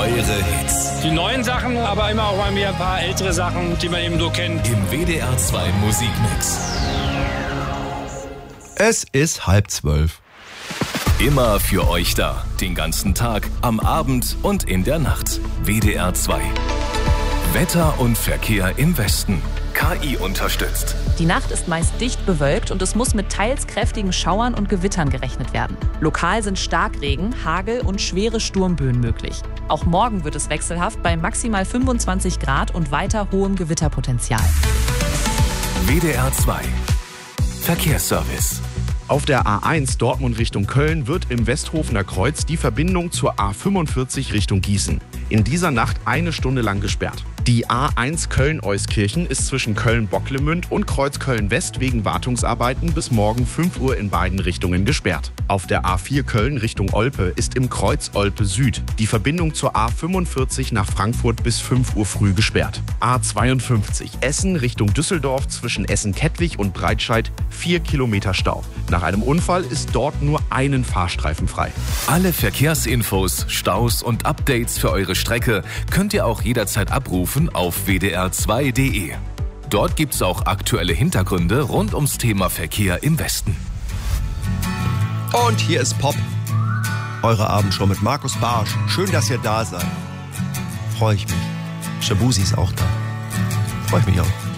eure Hits. Die neuen Sachen, aber immer auch mal wieder ein paar ältere Sachen, die man eben so kennt. Im WDR 2 Musikmix. Es ist 11:30. Immer für euch da. Den ganzen Tag, am Abend und in der Nacht. WDR 2. Wetter und Verkehr im Westen. KI unterstützt. Die Nacht ist meist dicht bewölkt und es muss mit teils kräftigen Schauern und Gewittern gerechnet werden. Lokal sind Starkregen, Hagel und schwere Sturmböen möglich. Auch morgen wird es wechselhaft bei maximal 25 Grad und weiter hohem Gewitterpotenzial. WDR 2. Verkehrsservice. Auf der A1 Dortmund Richtung Köln wird im Westhofener Kreuz die Verbindung zur A45 Richtung Gießen in dieser Nacht 1 Stunde lang gesperrt. Die A1 Köln-Euskirchen ist zwischen Köln-Bocklemünd und Kreuz Köln-West wegen Wartungsarbeiten bis morgen 5 Uhr in beiden Richtungen gesperrt. Auf der A4 Köln Richtung Olpe ist im Kreuz Olpe Süd die Verbindung zur A45 nach Frankfurt bis 5 Uhr früh gesperrt. A52 Essen Richtung Düsseldorf zwischen Essen-Kettwig und Breitscheid 4 Kilometer Stau. Nach einem Unfall ist dort nur einen Fahrstreifen frei. Alle Verkehrsinfos, Staus und Updates für eure Strecke könnt ihr auch jederzeit abrufen auf wdr2.de. Dort gibt's auch aktuelle Hintergründe rund ums Thema Verkehr im Westen. Und hier ist Pop. Eure Abendshow mit Markus Barsch. Schön, dass ihr da seid. Freue ich mich. Shabuzi ist auch da. Freue ich mich auch.